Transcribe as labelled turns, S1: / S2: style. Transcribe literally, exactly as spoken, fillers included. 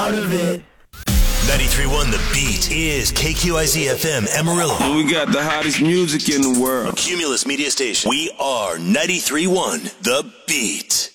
S1: out of it.
S2: ninety-three point one The Beat is K Q I Z F M Amarillo.
S3: We got the hottest music in the world.
S2: Cumulus Media Station. We are ninety-three point one The Beat.